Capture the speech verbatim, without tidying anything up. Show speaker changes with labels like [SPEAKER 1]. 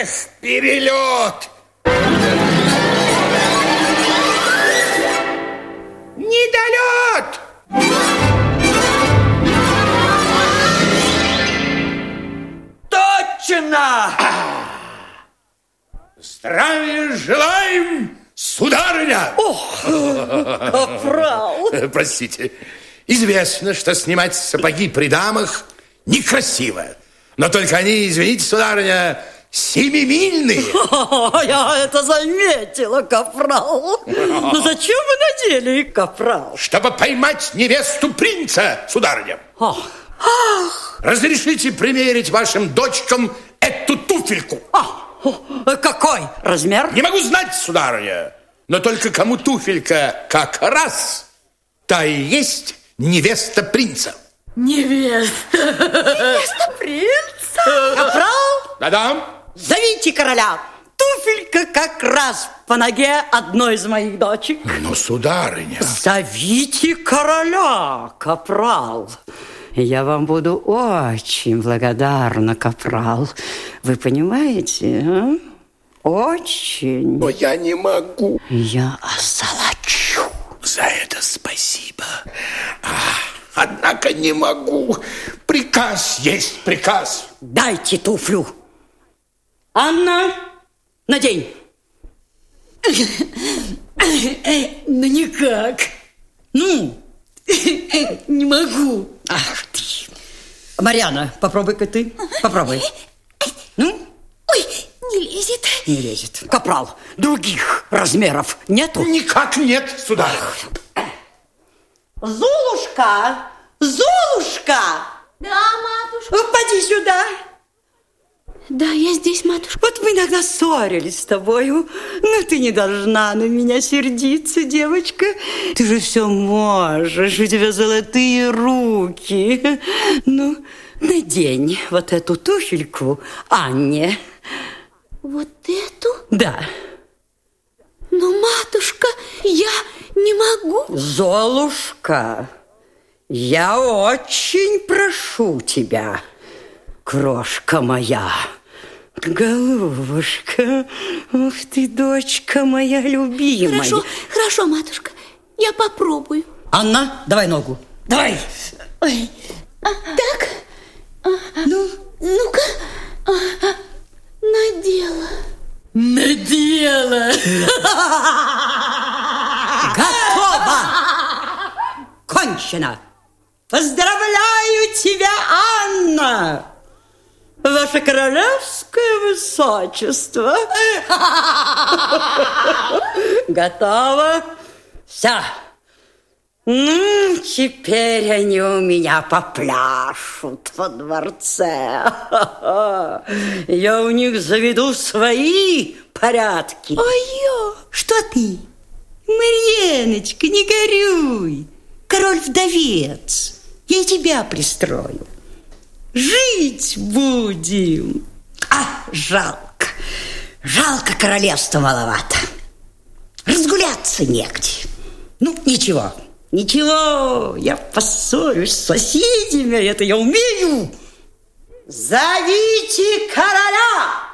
[SPEAKER 1] Эх, перелет! Недолет!
[SPEAKER 2] Точно!
[SPEAKER 1] Здравия желаем, сударыня!
[SPEAKER 2] Ох, капрал!
[SPEAKER 1] Простите. Известно, что снимать сапоги при дамах некрасиво. Но только они, извините, сударыня, семимильные.
[SPEAKER 2] Я это заметила, капрал. Но зачем вы надели их, капрал?
[SPEAKER 1] Чтобы поймать невесту принца, сударыня.
[SPEAKER 2] Ах. Ах.
[SPEAKER 1] Разрешите примерить вашим дочкам эту туфельку?
[SPEAKER 2] Ах. Какой размер?
[SPEAKER 1] Не могу знать, сударыня. Но только кому туфелька как раз, та и есть невеста принца.
[SPEAKER 2] Невеста? Невеста принца? Капрал?
[SPEAKER 1] Да-да.
[SPEAKER 2] Зовите короля. Туфелька как раз по ноге одной из моих дочек.
[SPEAKER 1] Но, сударыня...
[SPEAKER 2] Зовите короля, капрал. Я вам буду очень благодарна, капрал. Вы понимаете, а? Очень.
[SPEAKER 1] Но я не могу.
[SPEAKER 2] Я осолочу.
[SPEAKER 1] За это спасибо. А, однако не могу. Приказ есть приказ.
[SPEAKER 2] Дайте туфлю. Анна, надень.
[SPEAKER 3] Ну, никак.
[SPEAKER 2] Ну?
[SPEAKER 3] Не могу.
[SPEAKER 2] Ах ты. Марьяна, попробуй-ка ты. Попробуй. Ну?
[SPEAKER 3] Ой, не лезет.
[SPEAKER 2] Не лезет. Капрал, других размеров нету?
[SPEAKER 1] Никак нет, сударь.
[SPEAKER 2] Золушка! Золушка!
[SPEAKER 3] Да, матушка.
[SPEAKER 2] Поди сюда.
[SPEAKER 3] Да, я здесь, матушка.
[SPEAKER 2] Вот мы иногда ссорились с тобою, но ты не должна на меня сердиться, девочка. Ты же все можешь, у тебя золотые руки. Ну, надень вот эту туфельку Анне.
[SPEAKER 3] Вот эту?
[SPEAKER 2] Да.
[SPEAKER 3] Но, матушка, я не могу.
[SPEAKER 2] Золушка, я очень прошу тебя, крошка моя. Голубушка, ух ты, дочка моя любимая.
[SPEAKER 3] Хорошо, хорошо, матушка, я попробую.
[SPEAKER 2] Анна, давай ногу. Давай.
[SPEAKER 3] Ой. А, так.
[SPEAKER 2] Ну?
[SPEAKER 3] Ну-ка. А, надела.
[SPEAKER 2] Надела. Готово. Кончено. Поздравляю тебя, Анна. Ваше королевское высочество. Готово. Все. Ну, теперь они у меня попляшут во дворце. Я у них заведу свои порядки.
[SPEAKER 3] Ой-ё.
[SPEAKER 2] Что ты? Марьяночка, не горюй. Король-вдовец. Я и тебя пристрою. Жить будем. А, жалко. Жалко, королевства маловато. Разгуляться негде. Ну, ничего. Ничего, я поссорюсь с соседями, это я умею. Зовите короля!